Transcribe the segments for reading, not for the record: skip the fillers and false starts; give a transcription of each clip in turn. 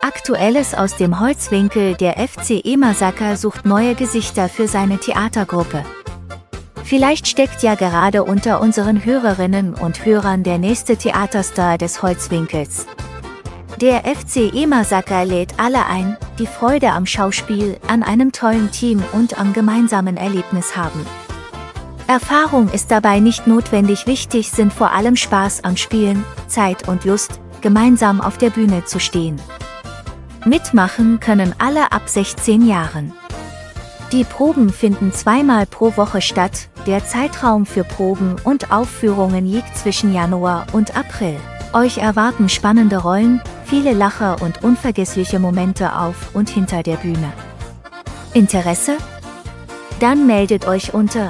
Aktuelles aus dem Holzwinkel: Der FC Emasaka sucht neue Gesichter für seine Theatergruppe. Vielleicht steckt ja gerade unter unseren Hörerinnen und Hörern der nächste Theaterstar des Holzwinkels. Der FC Emasaka lädt alle ein, die Freude am Schauspiel, an einem tollen Team und am gemeinsamen Erlebnis haben. Erfahrung ist dabei nicht notwendig, wichtig sind vor allem Spaß am Spielen, Zeit und Lust, gemeinsam auf der Bühne zu stehen. Mitmachen können alle ab 16 Jahren. Die Proben finden zweimal pro Woche statt, der Zeitraum für Proben und Aufführungen liegt zwischen Januar und April. Euch erwarten spannende Rollen, viele Lacher und unvergessliche Momente auf und hinter der Bühne. Interesse? Dann meldet euch unter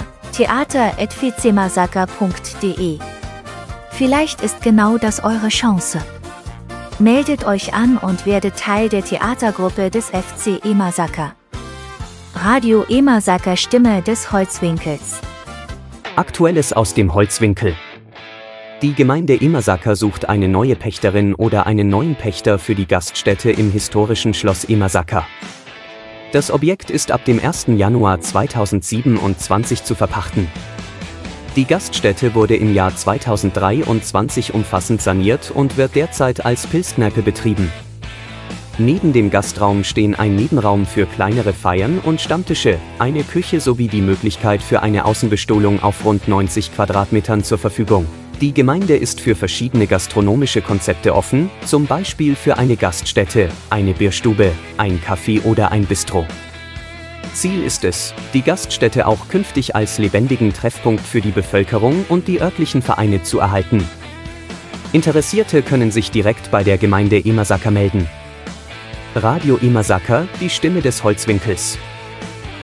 theater@fcemasaka.de. Vielleicht ist genau das eure Chance. Meldet euch an und werdet Teil der Theatergruppe des FC Emasaka. Radio Emasaka, Stimme des Holzwinkels. Aktuelles aus dem Holzwinkel. Die Gemeinde Emasaka sucht eine neue Pächterin oder einen neuen Pächter für die Gaststätte im historischen Schloss Emasaka. Das Objekt ist ab dem 1. Januar 2027 zu verpachten. Die Gaststätte wurde im Jahr 2023 umfassend saniert und wird derzeit als Pilzkneipe betrieben. Neben dem Gastraum stehen ein Nebenraum für kleinere Feiern und Stammtische, eine Küche sowie die Möglichkeit für eine Außenbestuhlung auf rund 90 Quadratmetern zur Verfügung. Die Gemeinde ist für verschiedene gastronomische Konzepte offen, zum Beispiel für eine Gaststätte, eine Bierstube, ein Café oder ein Bistro. Ziel ist es, die Gaststätte auch künftig als lebendigen Treffpunkt für die Bevölkerung und die örtlichen Vereine zu erhalten. Interessierte können sich direkt bei der Gemeinde Emasaka melden. Radio Emasaka, die Stimme des Holzwinkels.